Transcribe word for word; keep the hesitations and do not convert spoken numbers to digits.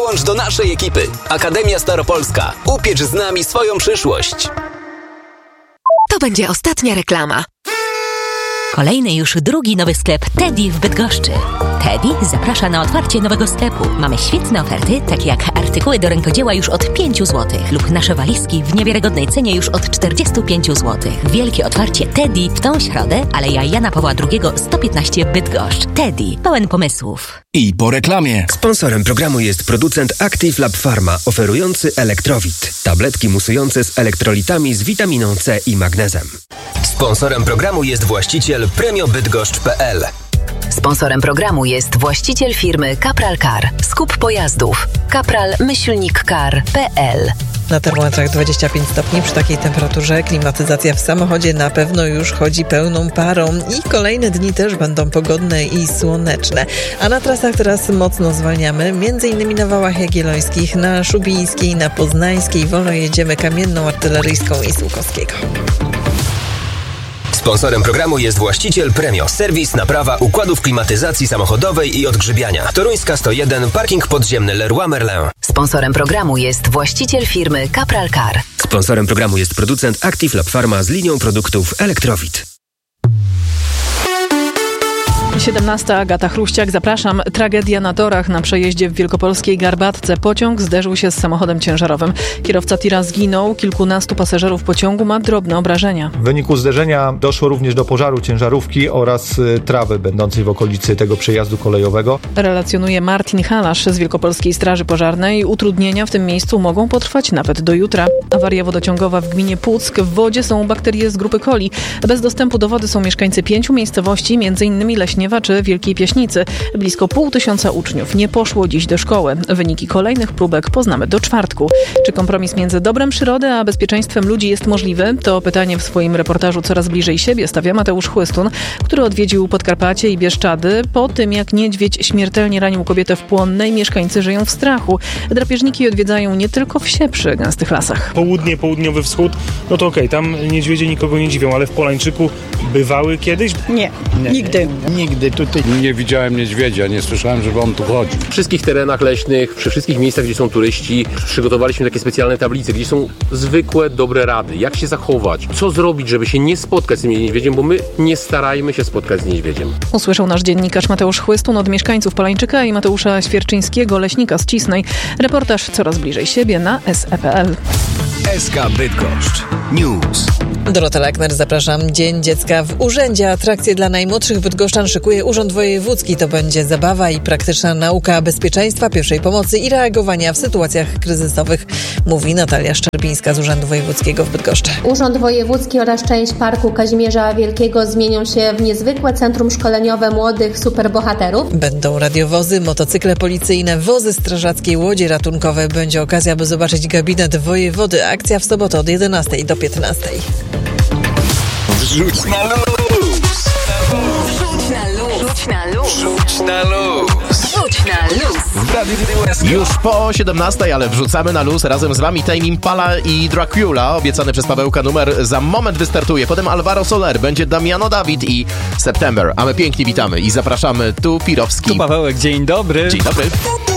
Dołącz do naszej ekipy. Akademia Staropolska. Upiecz z nami swoją przyszłość. To będzie ostatnia reklama. Kolejny już drugi nowy sklep Teddy w Bydgoszczy. Teddy zaprasza na otwarcie nowego sklepu. Mamy świetne oferty, takie jak artykuły do rękodzieła już od pięć złotych lub nasze walizki w niewiarygodnej cenie już od czterdzieści pięć złotych. Wielkie otwarcie Teddy w tą środę, Aleja Jana Pawła drugiego sto piętnaście Bydgoszcz. Teddy, pełen pomysłów. I po reklamie. Sponsorem programu jest producent Active Lab Pharma, oferujący Elektrowit. Tabletki musujące z elektrolitami z witaminą C i magnezem. Sponsorem programu jest właściciel premio bydgoszcz kropka p l. Sponsorem programu jest właściciel firmy Kapral Car. Skup pojazdów. kapral myślnik car kropka p l. Na termometrach dwadzieścia pięć stopni. Przy takiej temperaturze klimatyzacja w samochodzie na pewno już chodzi pełną parą i kolejne dni też będą pogodne i słoneczne. A na trasach teraz mocno zwalniamy, między innymi na Wałach Jagiellońskich, na Szubijskiej, na Poznańskiej. Wolno jedziemy Kamienną, Artyleryjską i Słukowskiego. Sponsorem programu jest właściciel Premio. Serwis, naprawa układów klimatyzacji samochodowej i odgrzybiania. Toruńska sto jeden, parking podziemny Leroy Merlin. Sponsorem programu jest właściciel firmy Kapral Car. Sponsorem programu jest producent Active Lab Pharma z linią produktów Elektrowit. siedemnasta. Agata Chruściak, zapraszam. Tragedia na torach na przejeździe w wielkopolskiej Garbatce. Pociąg zderzył się z samochodem ciężarowym. Kierowca tira zginął, kilkunastu pasażerów pociągu ma drobne obrażenia. W wyniku zderzenia doszło również do pożaru ciężarówki oraz y, trawy będącej w okolicy tego przejazdu kolejowego. Relacjonuje Martin Halasz z Wielkopolskiej Straży Pożarnej. Utrudnienia w tym miejscu mogą potrwać nawet do jutra. Awaria wodociągowa w gminie Puck. W wodzie są bakterie z grupy coli. Bez dostępu do wody są mieszkańcy pięciu miejscowości, między innymi Leśniewa czy Wielkiej Piaśnicy. Blisko pół tysiąca uczniów nie poszło dziś do szkoły. Wyniki kolejnych próbek poznamy do czwartku. Czy kompromis między dobrem przyrody a bezpieczeństwem ludzi jest możliwy? To pytanie w swoim reportażu Coraz bliżej siebie stawia Mateusz Chłystun, który odwiedził Podkarpacie i Bieszczady po tym, jak niedźwiedź śmiertelnie ranił kobietę w Płonnej. Mieszkańcy żyją w strachu. Drapieżniki odwiedzają nie tylko wsie przy gęstych lasach. Południe, południowy wschód, no to okej, okay, tam niedźwiedzie nikogo nie dziwią, ale w Polańczyku bywały kiedyś? Nie, nie nigdy. Nigdy tutaj nie widziałem niedźwiedzia, nie słyszałem, żeby on tu chodzi. W wszystkich terenach leśnych, przy wszystkich miejscach, gdzie są turyści, przygotowaliśmy takie specjalne tablice, gdzie są zwykłe, dobre rady. Jak się zachować, co zrobić, żeby się nie spotkać z tym niedźwiedziem, bo my nie starajmy się spotkać z niedźwiedziem. Usłyszał nasz dziennikarz Mateusz Chłystun od mieszkańców Polańczyka i Mateusza Świerczyńskiego, leśnika z Cisnej. Reportaż Coraz bliżej siebie na es e kropka pe el. S K Bydgoszcz News. Dorota Lackner, zapraszam. Dzień Dziecka w Urzędzie. Atrakcje dla najmłodszych bydgoszczan szykuje Urząd Wojewódzki. To będzie zabawa i praktyczna nauka bezpieczeństwa, pierwszej pomocy i reagowania w sytuacjach kryzysowych, mówi Natalia Szczerbińska z Urzędu Wojewódzkiego w Bydgoszczy. Urząd Wojewódzki oraz część Parku Kazimierza Wielkiego zmienią się w niezwykłe centrum szkoleniowe młodych superbohaterów. Będą radiowozy, motocykle policyjne, wozy strażackie, łodzie ratunkowe. Będzie okazja, by zobaczyć gabinet wojewody. Akcja w sobotę od jedenastej do piętnastej. Wrzuć na luz! Rzuć na luz! Rzuć na luz! Rzuć na luz! Rzuć na luz! Już po siedemnastej, ale wrzucamy na luz razem z wami Tame Impala i Dracula. Obiecany przez Pawełka numer za moment wystartuje. Potem Alvaro Soler, będzie Damiano David i September. A my pięknie witamy i zapraszamy. Tu Pirowski. Tu Pawełek, dzień dobry. Dzień dobry.